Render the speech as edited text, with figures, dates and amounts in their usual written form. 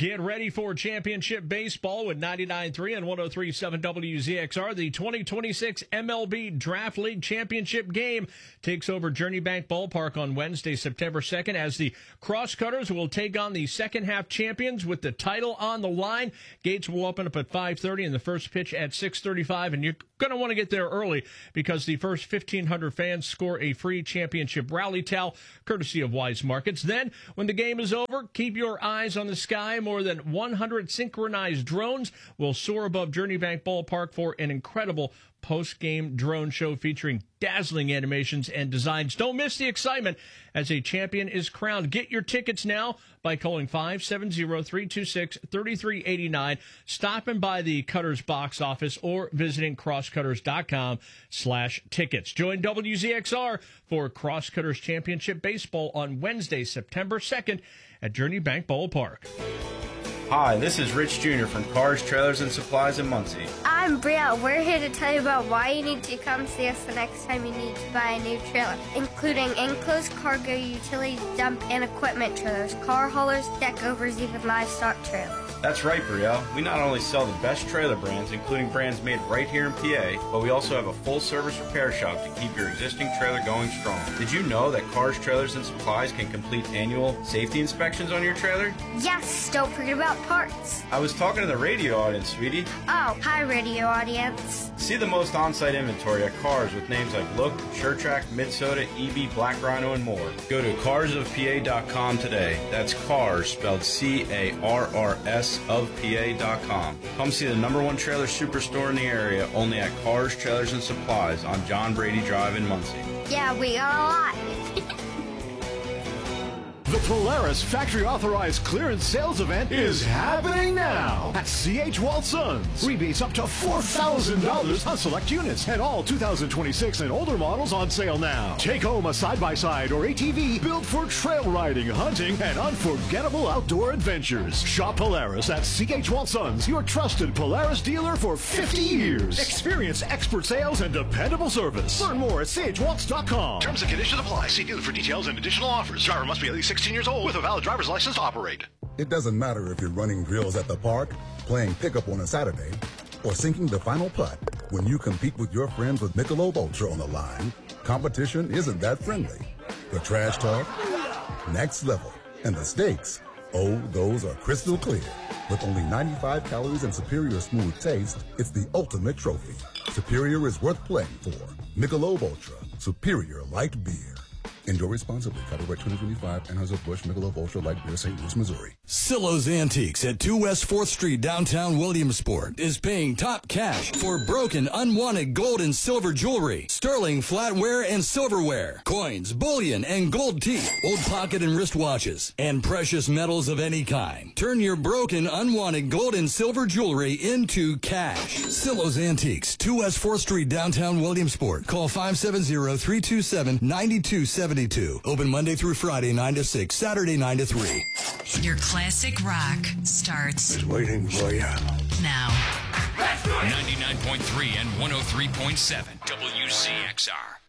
Get ready for championship baseball with 99.3 and 103.7 WZXR. The 2026 MLB Draft League Championship game takes over Journey Bank Ballpark on Wednesday, September 2nd, as the Crosscutters will take on the second-half champions with the title on the line. Gates will open up at 5:30 and the first pitch at 6:35, and you're going to want to get there early because the first 1,500 fans score a free championship rally towel, courtesy of Wise Markets. Then, when the game is over, keep your eyes on the sky. More than 100 synchronized drones will soar above Journey Bank Ballpark for an incredible post-game drone show featuring dazzling animations and designs. Don't miss the excitement as a champion is crowned. Get your tickets now by calling 570-326-3389, stopping by the Cutters box office, or visiting crosscutters.com/tickets. Join WZXR for Crosscutters Championship Baseball on Wednesday, September 2nd at Journey Bank Ballpark. Hi, this is Rich Jr. from Cars, Trailers, and Supplies in Muncie. I'm Brielle. We're here to tell you about why you need to come see us the next time you need to buy a new trailer, including enclosed cargo, utilities, dump, and equipment trailers, car haulers, deck overs, even livestock trailers. That's right, Brielle. We not only sell the best trailer brands, including brands made right here in PA, but we also have a full-service repair shop to keep your existing trailer going strong. Did you know that Cars, Trailers, and Supplies can complete annual safety inspections on your trailer? Yes, don't forget about parts. I was talking to the radio audience, sweetie. Oh, hi, radio audience. See the most on-site inventory at Cars with names like Look, SureTrack, Midsoda, EB, Black Rhino, and more. Go to carsofpa.com today. That's Cars, spelled C-A-R-R-S of PA.com. Come see the #1 trailer superstore in the area, only at Cars, Trailers, and Supplies on John Brady Drive in Muncie. Yeah, we got a lot. The Polaris Factory Authorized Clearance Sales Event is happening now at C.H. Waltz-Sons. Rebates up to $4,000 on select units, and all 2026 and older models on sale now. Take home a side-by-side or ATV built for trail riding, hunting, and unforgettable outdoor adventures. Shop Polaris at C.H. Waltz-Sons, your trusted Polaris dealer for 50 years. Experience expert sales and dependable service. Learn more at chwaltz.com. Terms and conditions apply. See dealer for details and additional offers. Driver must be at least 16 years old with a valid driver's license to operate. It doesn't matter if you're running drills at the park, playing pickup on a Saturday, or sinking the final putt. When you compete with your friends with Michelob Ultra on the line, competition isn't that friendly. The trash talk, next level, and the stakes, oh, those are crystal clear. With only 95 calories and superior smooth taste, it's the ultimate trophy. Superior is worth playing for. Michelob Ultra, superior light beer. Enjoy responsibly. Copyright 2025, Anheuser-Busch, Michelob Ultra Light Beer, St. Louis, Missouri. Silo's Antiques at 2 West 4th Street, downtown Williamsport, is paying top cash for broken, unwanted gold and silver jewelry, sterling flatware and silverware, coins, bullion, and gold teeth, old pocket and wristwatches, and precious metals of any kind. Turn your broken, unwanted gold and silver jewelry into cash. Silo's Antiques, 2 West 4th Street, downtown Williamsport. Call 570-327-9272. Open Monday through Friday, 9 to 6, Saturday, 9 to 3. Your classic rock starts Waiting for you. now. 99.3 and 103.7 WCXR.